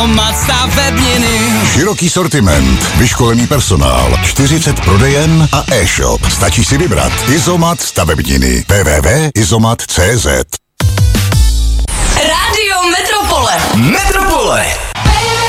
Izomat stavebniny. Široký sortiment, vyškolený personál, 40 prodejen a e-shop. Stačí si vybrat. Izomat stavebniny. www.izomat.cz. Rádio Metropole. Metropole.